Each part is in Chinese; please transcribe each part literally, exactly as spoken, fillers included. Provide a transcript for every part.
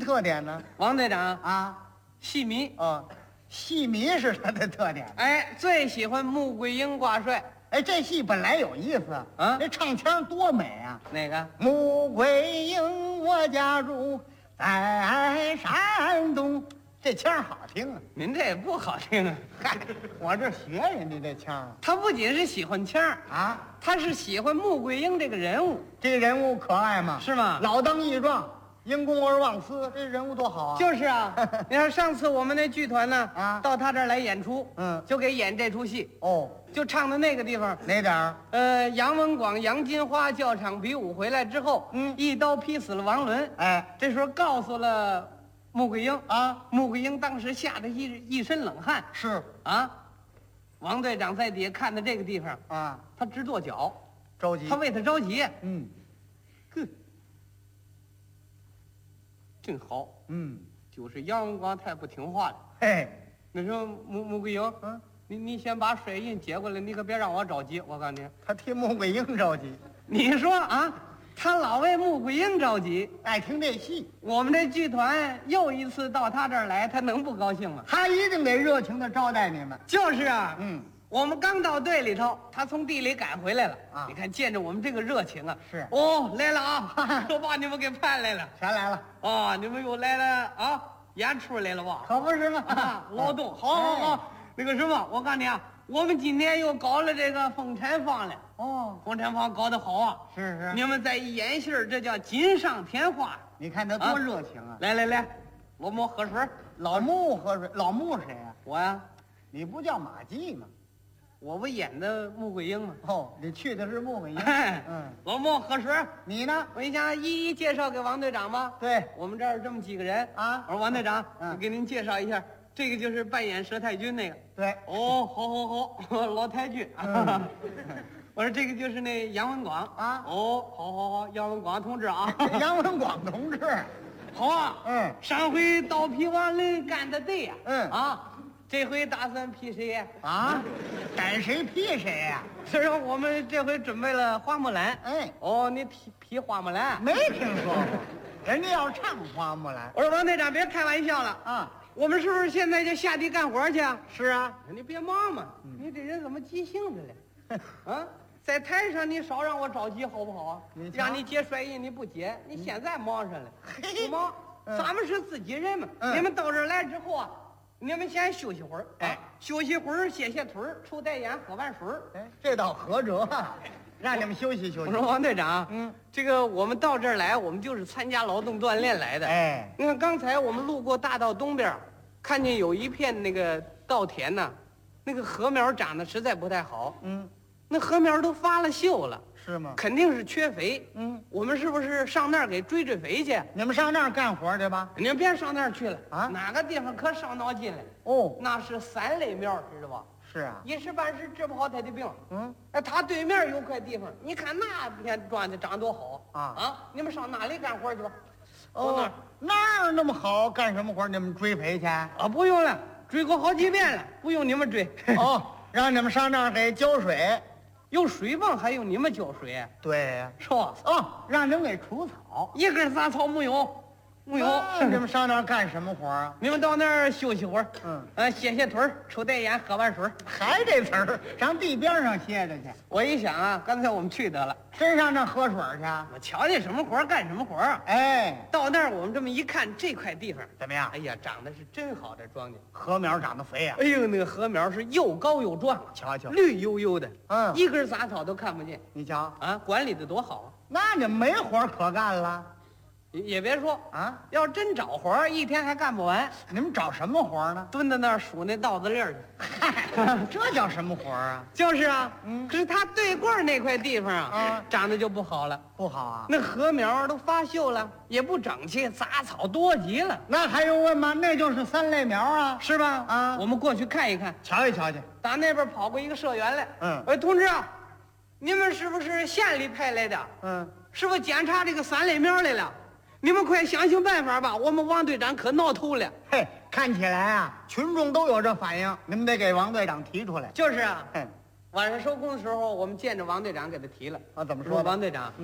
特点呢？ 王队长啊， 戏迷哦，戏迷是他的特点。 哎，最喜欢穆桂英挂帅。 哎，这戏本来有意思啊这唱腔多美啊！ 哪个？ 穆桂英，我家住在山东，这腔好听啊！ 您这也不好听啊。 嗨，我这学人家这腔啊。 他不仅是喜欢腔儿啊， 他是喜欢穆桂英这个人物， 这个人物可爱吗？ 是吗？ 老当益壮，因公而忘私，这人物多好啊！ 就是啊。你看上次我们那剧团呢， 啊到他这儿来演出， 嗯就给演这出戏， 哦， 就唱的那个地方。 哪点儿？ 呃，杨文广、杨金花教场比武回来之后， 嗯一刀劈死了王伦。 哎这时候告诉了穆桂英啊， 穆桂英当时吓得一一身冷汗是啊。王队长在底下看的这个地方， 啊， 他直跺脚， 着急。 他为他着急。 嗯哼，真好， 嗯， 就是杨文广太不听话了。 嘿， 那时候穆穆桂英， 嗯， 你你先把水印接过来，你可别让我着急。我告诉你， 他替穆桂英着急， 你说啊，他老为穆桂英着急。 爱听这戏， 我们这剧团又一次到他这儿来，他能不高兴吗？ 他一定得热情的招待你们。 就是啊， 嗯， 我们刚到队里头，他从地里赶回来了啊你看见着我们这个热情啊， 是哦，来了啊，都把你们给盼来了。 全来了， 哦，你们又来了啊，演出来了吧？ 可不是吗？ 啊，劳动，好好好。那个什么，我告诉你啊，我们今天又搞了这个风产坊了。 哦， 风产坊搞得好啊！ 是是， 你们再一演戏儿，这叫锦上添花。 你看他多热情啊！ 来来来，老莫喝水。 老穆喝水，老穆谁呀？ 我呀， 你不叫马季吗？ 我不演的穆桂英吗？ 哦，你去的是穆桂英。 哎， 嗯， 老莫喝水。 你呢？ 我你想一一介绍给王队长吧。 对我们这儿这么几个人啊我说王队长， 嗯我给您介绍一下，这个就是扮演佘太君那个。 对， 哦，好好好，老太君。 嗯我说这个就是那杨文广啊哦，好好好，杨文广同志啊。 杨文广同志。 好啊。 嗯上回刀劈王伦干的对呀。 嗯啊，这回打算劈谁呀？ 啊，赶谁劈谁呀？ 所以说我们这回准备了花木兰。 哎， 哦，你劈劈花木兰？ 没听说过，人家要唱花木兰我说王队长别开玩笑了， 啊。 我们是不是现在就下地干活去啊？ 是啊， 你别忙嘛，你这人怎么急性子了？啊，在台上你少让我着急好不好啊你？瞧让你接帅印你不接，你现在忙上了， 嘿不忙？ 嗯咱们是自己人嘛。 嗯你们到这儿来之后啊，你们先休息会儿， 哎啊，休息会儿，歇歇腿儿，抽袋烟，喝碗水儿。 哎，这倒合辙啊，让你们休息休息。 我说王队长， 嗯， 这个我们到这儿来，我们就是参加劳动锻炼来的。 哎， 你看刚才我们路过大道东边儿，看见有一片那个稻田呐，那个禾苗长得实在不太好， 嗯， 那禾苗都发了锈了， 是吗？ 肯定是缺肥。 嗯， 我们是不是上那儿给追追肥去？ 你们上那儿干活去吧。 你们别上那儿去了啊哪个地方可伤脑筋了？ 哦， 那是三类苗，知道吧？ 是啊， 一时半时治不好他的病。 嗯， 哎，他对面有块地方，你看那片庄稼长多好啊啊！你们上那里干活去吧。到那哦儿， 那儿那么好，干什么活？你们追肥去？ 啊，不用了，追过好几遍了，不用你们追。 哦，让你们上那儿给浇水。 有水泵还用你们浇水？ 对呀。 是吧？ 哦，让你们给除草。 一根杂草没有，没有。 那你们上那儿干什么活啊？ 你们到那儿休息会儿， 嗯， 呃，歇歇腿儿，抽袋烟，喝碗水儿。 还这词儿，上地边上歇着去， 我一想啊，干脆我们去得了。 真上那儿喝水去？ 我瞧见什么活儿干什么活儿啊。 哎， 到那儿我们这么一看，这块地方， 怎么样哎？呀，长得是真好，这庄稼。 禾苗长得肥呀、 哎呦，那个禾苗是又高又壮， 瞧瞧， 绿油油的， 嗯一根杂草都看不见你瞧， 啊，管理的多好啊！ 那你们没活可干了也也别说， 啊？ 要真找活儿，一天还干不完， 你们找什么活呢？ 蹲在那儿数那稻子粒儿去。 嗨，这叫什么活啊？ 就是啊， 嗯可是他对过儿那块地方啊， 啊长得就不好了， 不好啊？ 那禾苗都发锈了，也不整齐，杂草多极了， 那还用问吗？那就是三类苗啊！ 是吧？ 啊我们过去看一看。 瞧一瞧去。 打那边跑过一个社员来， 嗯哎，同志啊，你们是不是县里派来的？ 嗯， 是不是检查这个三类苗来了？你们快想想办法吧！我们王队长可闹头了。 嘿，看起来啊，群众都有这反应，你们得给王队长提出来。 就是啊， 哼， 晚上收工的时候，我们见着王队长给他提了。 啊，怎么说说呢？ 王队长， 嗯，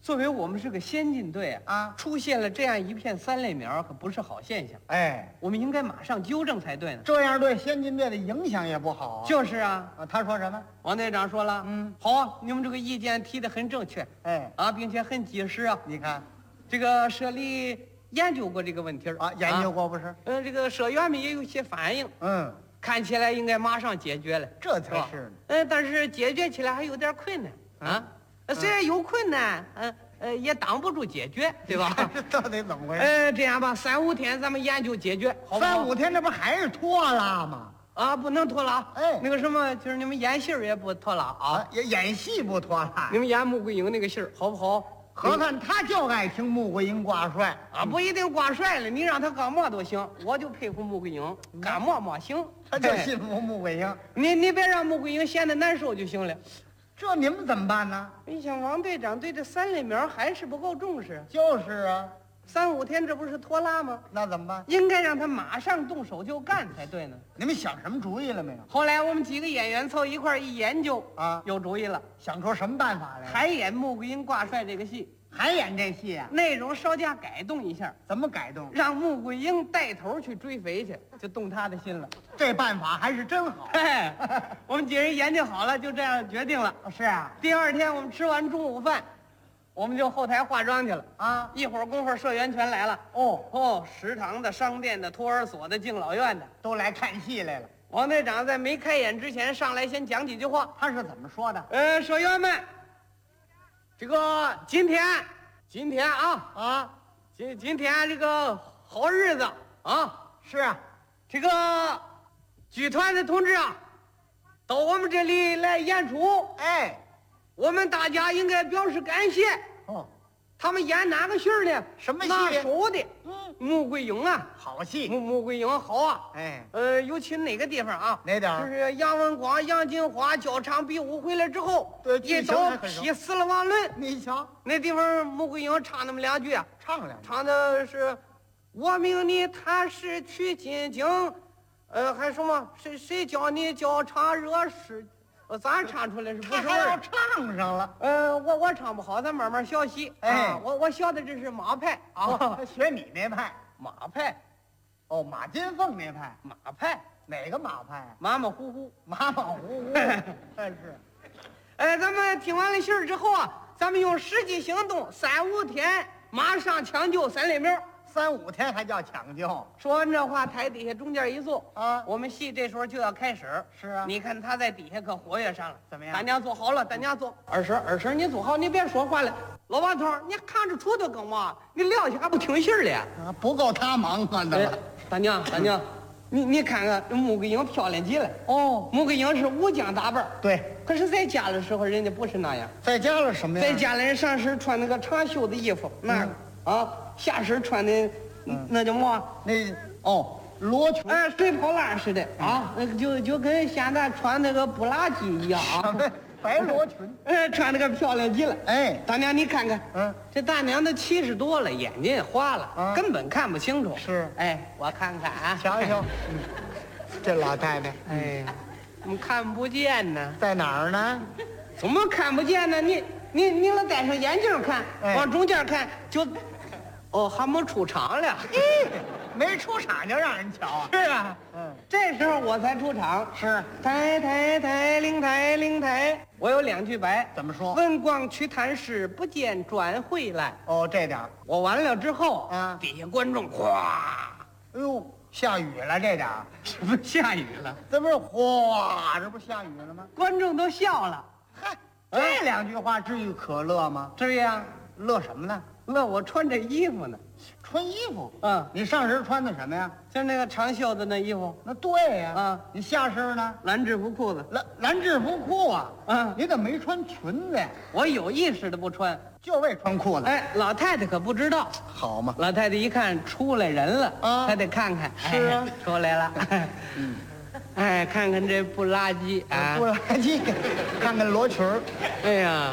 作为我们是个先进队啊， 啊， 出现了这样一片三类苗，可不是好现象。 哎， 我们应该马上纠正才对呢。 这样对先进队的影响也不好啊。 就是啊， 啊，他说什么？ 王队长说了， 嗯， 好啊，你们这个意见提得很正确哎， 啊，并且很及时啊。 你看这个社里研究过这个问题儿啊，研究过不是？ 呃，这个社员们也有些反应， 嗯， 看起来应该马上解决了， 这是吧才是呢。 嗯，但是解决起来还有点困难啊。呃虽然有困难，嗯呃，也挡不住解决，对吧？ 这到底怎么回事？ 呃，这样吧，三五天咱们研究解决，好不好？ 三五天，这不还是拖拉吗？ 啊，不能拖拉。 哎那个什么，就是你们演戏儿也不拖拉啊。 啊，演演戏不拖拉你。们演穆桂英那个戏儿好不好？ 合看他就爱听穆桂英挂帅啊，不一定挂帅了，你让他干嘛都行。我就佩服穆桂英，干嘛嘛行。 他就哎信服穆桂英。 你你别让穆桂英闲得难受就行了。 这你们怎么办呢？ 你想王队长对这三类苗还是不够重视， 就是啊， 三五天这不是拖拉吗？ 那怎么办？ 应该让他马上动手就干才对呢。 你们想什么主意了没有？ 后来我们几个演员凑一块儿一研究啊有主意了， 想出什么办法来了？ 还演穆桂英挂帅这个戏， 还演这戏啊？ 内容稍加改动一下， 怎么改动？ 让穆桂英带头去追肥去，就动他的心了。 这办法还是真好。 嘿，我们几人研究好了，就这样决定了。 是啊， 第二天我们吃完中午饭，我们就后台化妆去了。 啊， 一会儿功夫，社员全来了。 哦， 哦，食堂的、商店的、托儿所的、敬老院的。 都来看戏来了。 王队长在没开演之前上来先讲几句话。 他是怎么说的？ 呃，社员们，这个今天，今天啊， 啊， 今今天这个好日子啊， 是啊， 这个剧团的同志啊，到我们这里来演出， 哎， 我们大家应该表示感谢。 哦， 他们演哪个戏儿呢？ 什么戏拿手的嗯， 穆桂英啊， 好戏。 穆穆桂英好啊。 哎， 呃，尤其哪个地方啊？ 哪点儿就是杨文广、杨金花交场比武回来之后， 对一剧情刀还很熟劈死了王伦。 你瞧， 那地方穆桂英唱那么两句啊， 唱两句。 唱的是“我命你踏实取金经”，呃，还什么谁谁教你交场惹事？呃，咱唱出来是不他还要是味儿？ 唱上了。 呃，我我唱不好，咱慢慢学习。 哎啊我我学的这是马派啊哦，，他学你那派。 马派， 哦，马金凤那派。 马派， 哪个马派啊？ 马马虎虎。 马马虎虎。但是， 哎，咱们听完了信儿之后啊，咱们用实际行动，三五天马上抢救三类苗。 三五天还叫抢救说完这话，台底下中间一坐， 啊？ 我们戏这时候就要开始。 是啊， 你看他在底下可活跃上了， 怎么样大家坐好了，大家坐。二婶，二婶，你坐好，你别说话了。老王头，你看着杵头干嘛？你撂下还不听信儿了？ 啊，不够他忙啊，那哎个。 大娘，大娘，你你看看这穆桂英漂亮极了。 哦， 穆桂英是武将打扮， 对， 可是在家的时候人家不是那样， 在家了什么呀？ 在家里人上身穿那个长袖的衣服，那个啊，下身穿的那叫么？ 那哦，罗裙。 哎，水泡烂似的啊，那个就就跟现在穿那个布拉吉一样啊， 白罗裙。 哎，穿那个漂亮极了。 哎， 大娘，你看看， 嗯， 这大娘都七十多了，眼睛也花了， 啊根本看不清楚。 是哎，我看看啊， 瞧瞧，嗯，这老太太哎呀，怎么看不见呢？ 在哪儿呢？ 怎么看不见呢？你你你老戴上眼镜看， 哎往中间看就，哦，还没出场了。 没出场就让人瞧啊。 是啊， 嗯， 这时候我才出场。 是抬抬抬，灵抬灵抬，我有两句白。 怎么说？ 文广去探视，不见转回来。 哦，这点儿。 我完了之后， 啊底下观众哗， 哎呦，下雨了，这点儿。 这不下雨了， 这不是哗，这不下雨了吗？ 观众都笑了。 嗨，这两句话至于可乐吗？ 这样， 乐什么呢？ 乐我穿这衣服呢。 穿衣服。 嗯， 你上身穿的什么呀？ 就那个长袖的那衣服， 那对呀。 啊你下身呢？ 蓝制服裤子。 蓝蓝制服裤啊。 嗯， 你怎么没穿裙子呀？ 我有意识的不穿。 就为穿裤子。 哎，老太太可不知道。 好嘛。 老太太一看出来人了， 啊她得看看。 是啊哎出来了。 嗯， 哎，看看这不拉几啊！ 不垃圾。看看罗裙儿。 哎呀，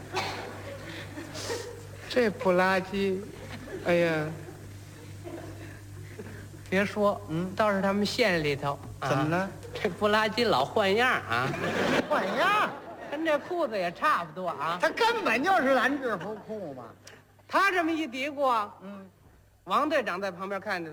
这不拉几，哎呀，别说， 嗯倒是他们县里头，啊怎么了？ 这不拉几老换样啊！ 换样儿。 跟这裤子也差不多啊。 他根本就是咱制服裤嘛。 他这么一嘀咕啊， 嗯， 王队长在旁边看着，